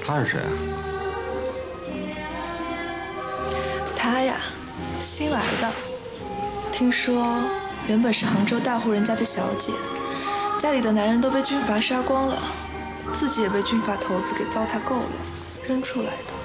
他是谁啊？ 他呀，新来的。听说原本是杭州大户人家的小姐，家里的男人都被军阀杀光了，自己也被军阀头子给糟蹋够了，扔出来的。